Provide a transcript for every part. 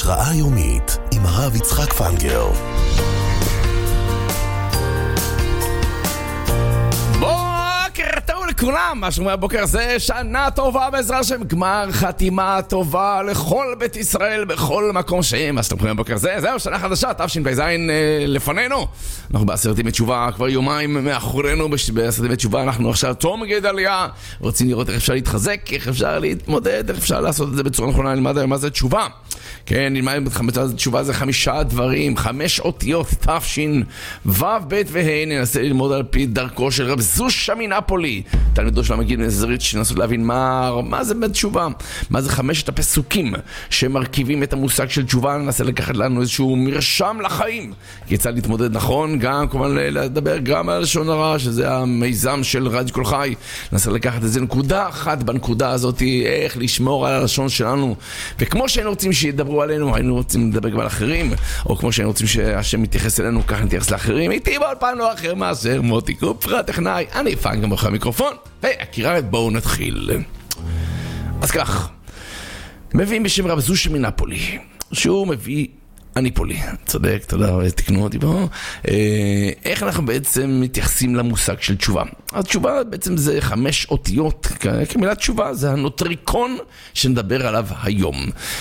השראה יומית עם הרב יצחק פנגר. בוקר טוב לכולם, מה שאומר הבוקר זה שנה טובה בעזרת השם, גמר חתימה טובה לכל בית ישראל בכל מקום שהם. מה שאתם אומרים הבוקר זה, זהו, שנה חדשה, תשפ"ז לפנינו. אנחנו בעשרת ימי תשובה, כבר יומיים מאחורינו בעשרת ימי תשובה. אנחנו עכשיו תום גדליה, רוצים לראות איך אפשר להתחזק, איך אפשר להתמודד, איך אפשר לעשות את זה בצורה נכונה. נלמד היום מה זה תשובה. כן, נלמד תשובה זה 5 דברים, 5 אותיות, תפשין, ו' ב' וה'. ננסה ללמוד על פי דרכו של רב זושה מנפולי, תלמידו של המגיד מזרית, שנסות להבין מה זה תשובה, מה זה 5 הפסוקים שמרכיבים את המושג של תשובה. ננסה לקחת לנו איזשהו מרשם לחיים, כיצד להתמודד נכון, גם כמובן לדבר גם על לשון הרע, שזה המיזם של רדיו כל חי. ננסה לקחת איזה נקודה אחת בנקודה הזאת, איך לשמור על הלשון שלנו, וכמו שהיינו רוצים שידברו עלינו, היינו רוצים לדבר גם על אחרים, או כמו שהיינו רוצים שהשם מתייחס אלינו, כך נתייחס לאחרים. איתי באולפן לא אחר מאשר מוטי קופרה, טכנאי, אני פאנג גם אחרי המיקרופון. הקירה, בואו נתחיל. אז כך, מביאים בשם רב זושה מנפולי, שהוא מביא הניפולי, צודק, תודה, תקנו אותי פה. איך אנחנו בעצם מתייחסים למושג של תשובה? התשובה בעצם זה 5 אותיות, כמילת תשובה, זה הנוטריקון שנדבר עליו היום.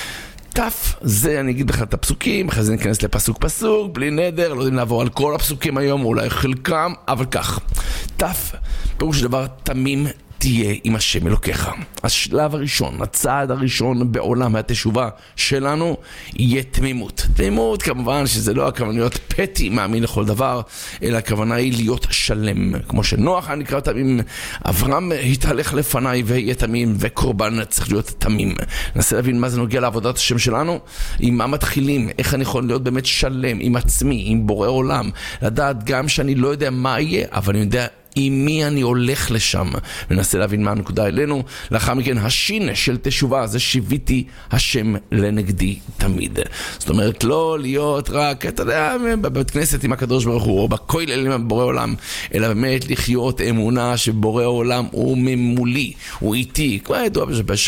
תף, זה אני אגיד לך את הפסוקים, אחרי זה ניכנס לפסוק פסוק, בלי נדר, לא יודעים לעבור על כל הפסוקים היום, אולי חלקם, אבל כך. תף, פירוש דבר תמים תהיה עם השם אלוקיך. השלב הראשון, הצעד הראשון בעולם התשובה שלנו, יהיה תמימות. תמימות כמובן שזה לא הכוונה להיות פתי מאמין לכל דבר, אלא הכוונה היא להיות שלם. כמו שנוח נקרא תמים, אברהם התהלך לפניי ויהיה תמים, וקורבן צריך להיות תמים. ננסה להבין מה זה נוגע לעבודת השם שלנו, עם מה מתחילים, איך אני יכול להיות באמת שלם עם עצמי, עם בורא עולם, לדעת גם שאני לא יודע מה יהיה, אבל אני יודע עם מי אני הולך לשם, וננסה להבין מה הנקודה אלינו. לאחר מכן השין של תשובה זה שיביתי השם לנגדי תמיד. זאת אומרת לא להיות רק אתה יודע בבית כנסת עם הקדוש ברוך הוא או בכולל עם בורא עולם, אלא באמת לחיות אמונה שבורא עולם הוא ממולי, הוא איתי. כמו ידוע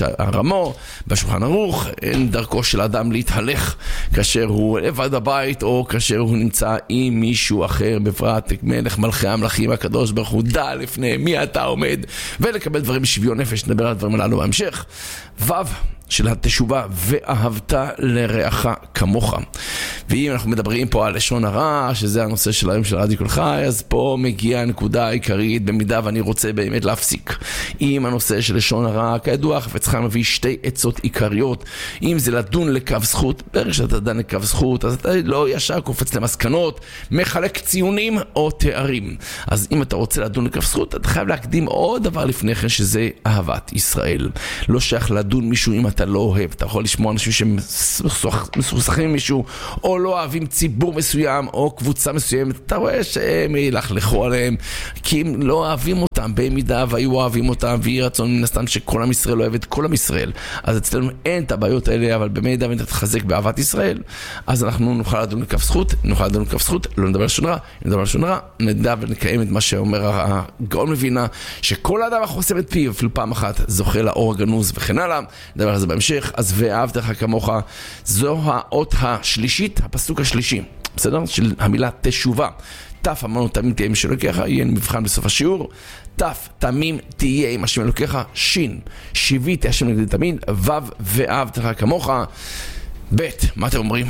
ברמו בשולחן ערוך, אין דרכו של אדם להתהלך כאשר הוא לבד הבית או כאשר הוא נמצא עם מישהו אחר, בפרט מלך מלכי המלכים הקדוש ברוך הוא דע לפני מי אתה עומד, ולקבל דברים בשוויון נפש. נדבר על הדברים הללו בהמשך. ו' של התשובה, ואהבת לרעך כמוך. ואם אנחנו מדברים פה על לשון הרע, שזה הנושא של היום של רדיו כל חי, אז פה מגיעה הנקודה העיקרית, במידה ואני רוצה באמת להפסיק עם הנושא של לשון הרע. כידוע חפץ חיים מביא 2 עצות עיקריות. אם זה לדון לקו זכות, ברגע שאתה דן לקו זכות, אז אתה לא ישר קופץ למסקנות, מחלק ציונים או תארים. אז אם אתה רוצה לדון לקו זכות, אתה חייב להקדים עוד דבר לפני כן, שזה אהבת ישראל. לא שייך לדון מישהו אם אתה לא אוהב. אתה יכול לשמוע אנשים שמסוכסכים עם מישהו, או לא אוהבים ציבור מסוים או קבוצה מסוימת, אתה רואה שהם ילכלכו עליהם כי הם לא אוהבים אותם, במידה והיו אוהבים אותם ויהי רצון מן הסתם שכל עם ישראל אוהב את כל עם ישראל. אז אצלנו אין את הבעיות האלה, אבל במידה ואתה תחזק באהבת ישראל, אז אנחנו נוכל לדון לכף זכות, לא נדבר על לשון רע, נדבר על לשון רע, נדע ונקיים את מה שאומר הגאון מבינה, שכל האדם החוסם את פיו אפילו פעם אחת זוכה לאור הגנוז וכן הלאה. נדבר על זה בהמשך. אז ואהבת לך כמוך, זו האות השלישית, הפסוק השלישי, בסדר? של המילה תשובה. תף, אמרנו תמים תהיה עם השם אלוקיך, יהיה מבחן בסוף השיעור. תף, תמים תהיה עם השם אלוקיך. שין, שיביתי השם לנגדי תמיד. ו' ואהבת לך כמוך. ב', מה אתם אומרים?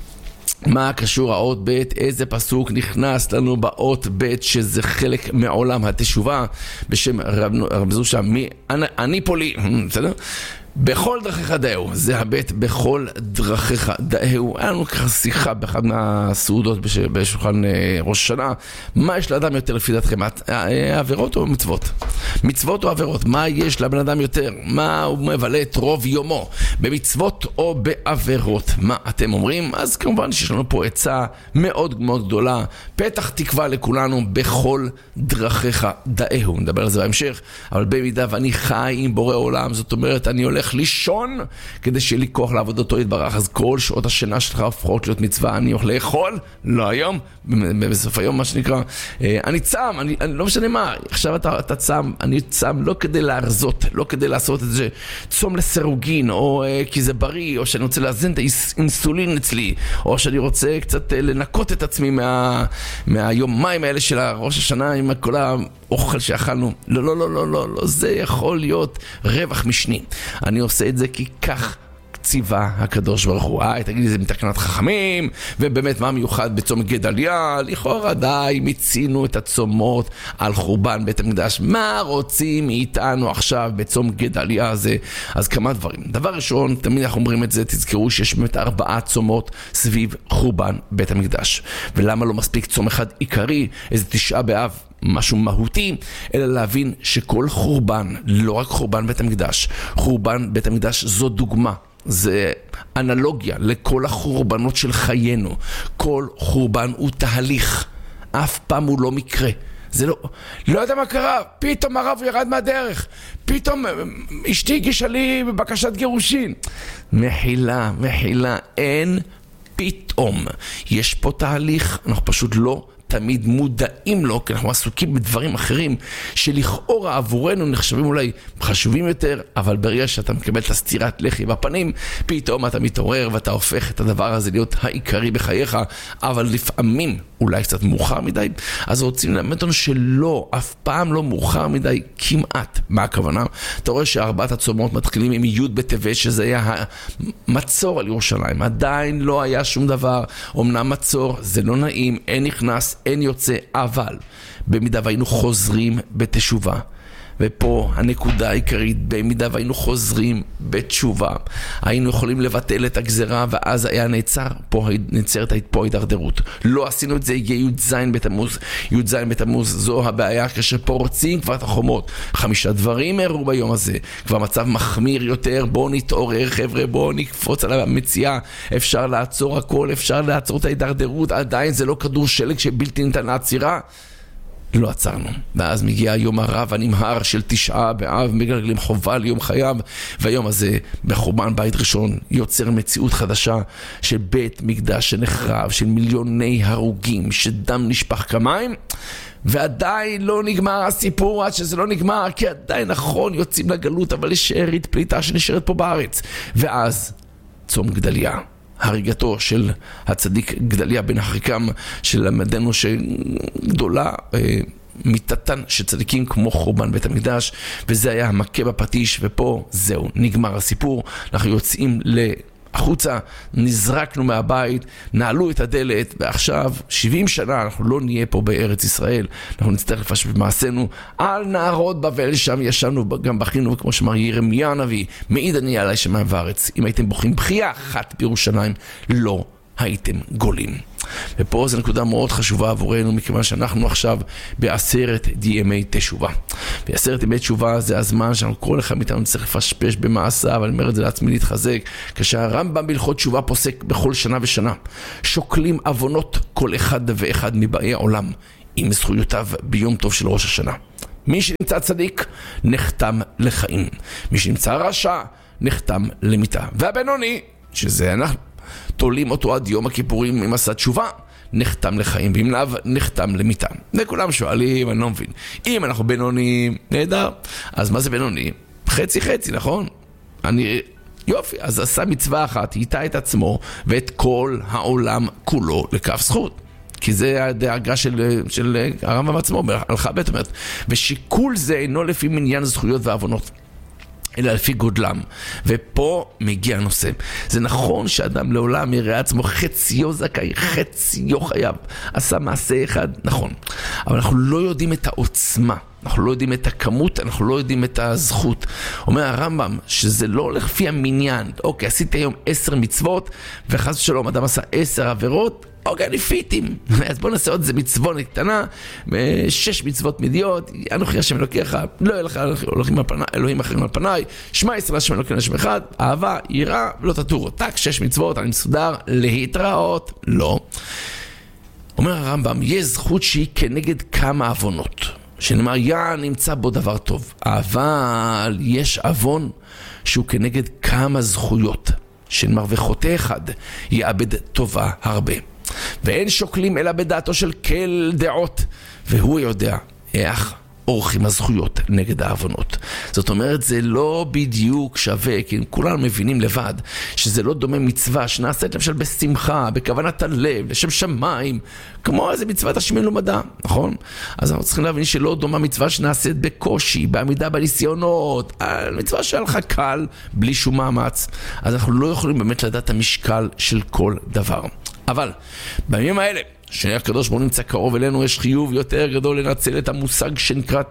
מה קשור האות ב'? איזה פסוק נכנס לנו באות ב', שזה חלק מעולם התשובה, בשם רב זושה מנפולי, בסדר? בכל דרכיך דאהו, זה הבית בכל דרכיך דאהו. היה לנו ככה שיחה באחד מהסעודות בשולחן ראש השנה, מה יש לאדם יותר לפי דעתכם? עבירות או מצוות? מצוות או עבירות? מה יש לבן אדם יותר? מה הוא מבלה את רוב יומו? במצוות או בעבירות? מה אתם אומרים? אז כמובן שיש לנו פה עצה מאוד מאוד גדולה, פתח תקווה לכולנו, בכל דרכיך דאהו. נדבר על זה בהמשך, אבל במידה ואני חי עם בורא עולם, זאת אומרת אני הולך הולך לישון כדי שיהיה לי כוח לעבוד אותו יתברך. אז כל שעות השינה שלך הופכות להיות מצווה. אני הולך לאכול, לא היום, בסוף היום מה שנקרא, אני צם, אני לא משנה מה, עכשיו אתה צם, אני צם לא כדי להרזות, לא כדי לעשות את זה צום לסירוגין, או כי זה בריא, או שאני רוצה לאזן את האינסולין אצלי, או שאני רוצה קצת לנקות את עצמי מהיומיים האלה של ראש השנה עם כל האוכל שאכלנו. לא, לא, לא, לא, לא, לא, זה יכול להיות רווח משני. אני עושה את זה כי כך ציווה הקדוש ברוך הוא. תגידי, זה מתקנת חכמים, ובאמת מה מיוחד בצום גדליה? לכאורה די, מיצינו את הצומות על חורבן בית המקדש. מה רוצים מאיתנו עכשיו בצום גדליה הזה? אז כמה דברים. דבר ראשון, תמיד אנחנו אומרים את זה, תזכרו שיש באמת 4 צומות סביב חורבן בית המקדש. ולמה לא מספיק צום אחד עיקרי, איזה 9 באב, משהו מהותי, אלא להבין שכל חורבן, לא רק חורבן בית המקדש, חורבן בית המקדש זו דוגמה, זה אנלוגיה לכל החורבנות של חיינו. כל חורבן הוא תהליך, אף פעם הוא לא מקרה. זה לא יודע מה קרה, פתאום הרב ירד מהדרך, פתאום אשתי הגישה לי בבקשת גירושין. מחילה, אין פתאום. יש פה תהליך, אנחנו פשוט לא תמיד מודעים לו, כי אנחנו עסוקים בדברים אחרים שלכאורה עבורנו נחשבים אולי חשובים יותר, אבל ברגע שאתה מקבל את הסתירת לחי בפנים, פתאום אתה מתעורר ואתה הופך את הדבר הזה להיות העיקרי בחייך, אבל לפעמים אולי קצת מאוחר מדי. אז רוצים ללמד לנו שלא, אף פעם לא מאוחר מדי, כמעט. מה הכוונה? אתה רואה ש4 הצומות מתחילים עם י' בטבת, שזה היה המצור על ירושלים. עדיין לא היה שום דבר, אמנם מצור, זה לא נעים, אין נכנס, אין יוצא, אבל במידה והיינו חוזרים בתשובה, ופה הנקודה העיקרית, במידה והיינו חוזרים בתשובה, היינו יכולים לבטל את הגזרה, ואז היה נעצרת פה הידרדרות. לא עשינו את זה, יהיה י"ז בתמוז. י"ז בתמוז זו הבעיה, כשפורצים כבר את החומות. 5 דברים אירעו ביום הזה, כבר מצב מחמיר יותר. בואו נתעורר חבר'ה, בואו נקפוץ על המציאה. אפשר לעצור הכל, אפשר לעצור את ההידרדרות, עדיין זה לא כדור שלג שבלתי ניתן לעצירה. לא עצרנו. ואז מגיע היום הרב הנמהר של 9 באב, מגלגלים חובה ליום חייו, והיום הזה בחורבן בית ראשון יוצר מציאות חדשה של בית מקדש שנחרב, של מיליוני הרוגים, שדם נשפך כמים, ועדיין לא נגמר הסיפור. עד שזה לא נגמר, כי עדיין נכון יוצאים לגלות, אבל יש שארית פליטה שנשארת פה בארץ. ואז צום גדליה, הריגתו של הצדיק גדליה בן אחיקם, שלמדנו שגדולה מיתתן שצדיקים כמו חורבן בית המקדש, וזה היה המכה בפטיש. ופה זהו, נגמר הסיפור. אנחנו יוצאים החוצה, נזרקנו מהבית, נעלו את הדלת, ועכשיו 70 שנה אנחנו לא נהיה פה בארץ ישראל. אנחנו נצטרך לפשט במעשינו על נהרות בבל, שם ישנו, גם בכינו, כמו שאמר ירמיה הנביא, מעיד אני עלי שמיים וארץ, אם הייתם בוכים בחייה אחת בירושלים, לא הייתם גולים. ופה זו נקודה מאוד חשובה עבורנו, מכיוון שאנחנו עכשיו בעשרת ימי תשובה. בעשרת ימי תשובה זה הזמן שאנחנו כל אחד מאיתנו צריך לפשפש במעשה, אבל אני אומר את זה לעצמי להתחזק, כשהרמב"ם בהלכות תשובה פוסק בכל שנה ושנה, שוקלים עוונות כל אחד ואחד מבאי העולם עם זכויותיו ביום טוב של ראש השנה. מי שנמצא צדיק נחתם לחיים, מי שנמצא רשע נחתם למיתה, והבינוני, שזה אנחנו, תולים אותו עד יום הכיפורים עם עשה תשובה, נחתם לחיים, ואם לאו נחתם למיתה. וכולם שואלים, אני לא מבין, אם אנחנו בינוני, נהדר, אז מה זה בינוני? חצי חצי, נכון? יופי, אז עשה מצווה אחת, איתה את עצמו ואת כל העולם כולו לכף זכות. כי זה הדאגה של הרמב"ם עצמו, הלכה בית אומרת, ושיקול זה אינו לפי מניין זכויות ועוונות, אלא לפי גודלם. ופה מגיע הנושא. זה נכון שאדם לעולם יראה עצמו חציו זכאי, חציו חייב. עשה מעשה אחד, נכון. אבל אנחנו לא יודעים את העוצמה, אנחנו לא יודעים את הכמות, אנחנו לא יודעים את הזכות. אומר הרמב"ם שזה לא הולך לפי המניין. אוקיי, עשיתי היום 10 מצוות, וחס ושלום אדם עשה 10 עבירות, אוקיי, ניפיתים. אז בוא נעשה עוד איזה מצווה קטנה, 6 מצוות מדיות, אנוכי השם אלוקיך, לא יהיה לך אלוהים אחרים על פניי, שמע ישראל השם אלוקינו השם אחד, אהבה, יראה, ולא תטורו. טק, 6 מצוות, אני מסודר, להתראות. לא. אומר הרמב"ם, יש זכות שהיא כנגד כמה עוונות. שנאמר, נמצא בו דבר טוב. אבל יש אבון שהוא כנגד כמה זכויות. שנאמר, וחוטא אחד יאבד טובה הרבה. ואין שוקלים אלא בדעתו של כל דעות, והוא יודע איך אורחים הזכויות נגד האבונות. זאת אומרת, זה לא בדיוק שווה, כי כולנו מבינים לבד, שזה לא דומה מצווה שנעשית למשל בשמחה, בכוונת הלב, לשם שמיים, כמו איזה מצוות השמן למדע, נכון? אז אנחנו צריכים להבין שלא דומה מצווה שנעשית בקושי, בעמידה בניסיונות, מצווה שהלכה קל, בלי שום מאמץ. אז אנחנו לא יכולים באמת לדעת המשקל של כל דבר. אבל בימים האלה, שהקדוש ברוך הוא נמצא קרוב אלינו, יש חיוב יותר גדול לנצל את המושג שנקרא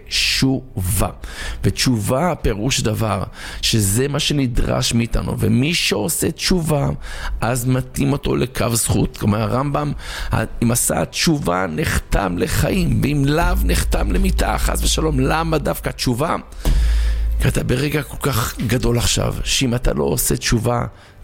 תשובה. ותשובה פירוש דבר שזה מה שנדרש מאיתנו, ומי שעושה תשובה אז מתאים אותו לקו זכות. כלומר הרמב"ם, אם עשה תשובה נחתם לחיים, ואם לאו נחתם למיתה, חס ושלום. למה דווקא תשובה? כי אתה ברגע כל כך גדול עכשיו, שאם אתה לא עושה תשובה,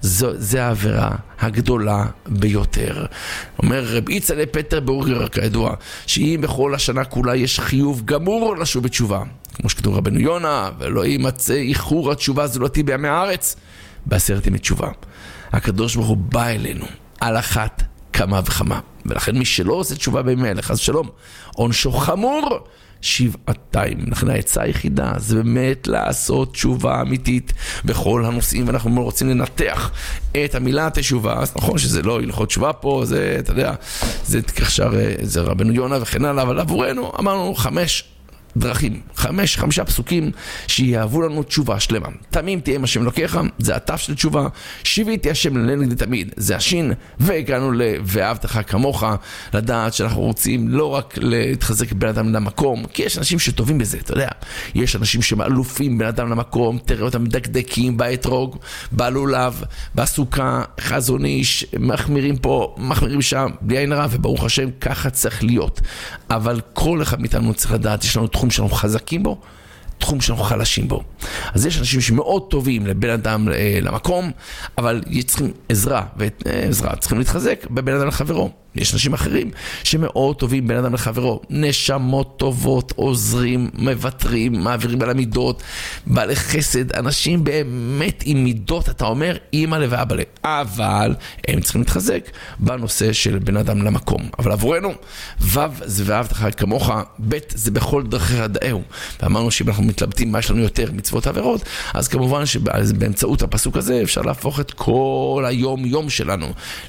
זה העבירה הגדולה ביותר. אומר רב יצחק פטר בורגר כידוע, שאם בכל השנה כולה יש חיוב גמור לשוב בתשובה, כמו שכתוב רבנו יונה, ולא יימצא איחור התשובה זולתי בימי הארץ, בעשרת ימי תשובה. הקדוש ברוך הוא בא אלינו על אחת כמה וכמה, ולכן מי שלא עושה תשובה בימי האלה, חס ושלום, עונשו חמור שבעתיים. לכן העצה היחידה זה באמת לעשות תשובה אמיתית בכל הנושאים, ואנחנו רוצים לנתח את המילה תשובה. אז נכון שזה לא הלכות תשובה פה, זה, אתה יודע, זה תקשר, זה רבנו יונה וכן הלאה, אבל עבורנו אמרנו 5 דרכים, 5 פסוקים שיהוו לנו תשובה שלמה. תמים תהיה עם השם אלוקיך, זה התף של תשובה. שיביתי השם לנגדי תמיד, זה השין. והגענו ואהבתך כמוך, לדעת שאנחנו רוצים לא רק להתחזק בן אדם למקום, כי יש אנשים שטובים בזה, אתה יודע. יש אנשים שמאלופים בן אדם למקום, תראה אותם מדקדקים באתרוג, בלולב, בסוכה, חזון איש, מחמירים פה, מחמירים שם, בלי עין רע, וברוך השם, ככה צריך להיות. אבל כל אחד מאיתנו צריך לדעת, יש לנו תחום שאנחנו חזקים בו, תחום שאנחנו חלשים בו. אז יש אנשים שמאוד טובים לבן אדם למקום, אבל צריכים עזרה, ועזרה צריכים להתחזק בבן אדם לחברו. יש אנשים אחרים שמאוד טובים בן אדם לחברו, נשמות טובות, עוזרים, מבטרים, מעבירים על המידות, בעלי חסד, אנשים באמת עם מידות, אתה אומר, אמא ואבא, אבל הם צריכים להתחזק בנושא של בן אדם למקום. אבל עבורנו, ו' זה ואהבתך כמוך, ב' זה בכל דרכי דאהו. ואמרנו שאם אנחנו מתלבטים מה יש לנו יותר מצוות עבירות, אז כמובן שבאמצעות הפסוק הזה אפשר להפוך את כל היום שלנו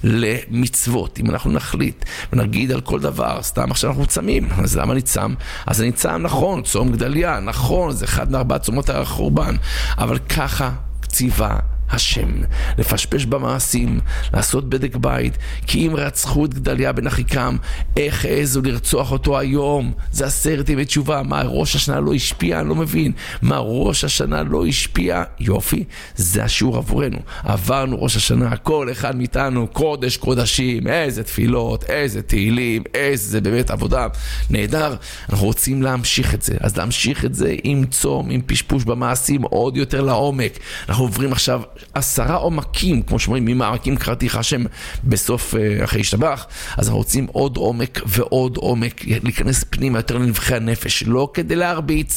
למצוות. אם אנחנו נחליט ונגיד על כל דבר, סתם עכשיו אנחנו צמים, אז למה אני צם? אז אני צם, נכון, צום גדליה, נכון, זה אחד מ4 צומות החורבן, אבל ככה ציווה השם, לפשפש במעשים, לעשות בדק בית, כי אם רצחו את גדליה בן אחיקם, איך העזו לרצוח אותו היום? זה 10 ימי תשובה. מה, ראש השנה לא השפיע? אני לא מבין. מה, ראש השנה לא השפיע? יופי, זה השיעור עבורנו. עברנו ראש השנה, כל אחד מאיתנו, קודש קודשים, איזה תפילות, איזה תהילים, איזה באמת עבודה, נהדר. אנחנו רוצים להמשיך את זה, אז להמשיך את זה עם צום, עם פשפוש במעשים, עוד יותר לעומק. אנחנו עוברים עכשיו 10 עומקים, כמו שאומרים, ממעמקים קראתיך השם בסוף אחרי השתבח. אז אנחנו רוצים עוד עומק ועוד עומק, להיכנס פנימה יותר לנבחי הנפש, לא כדי להרביץ,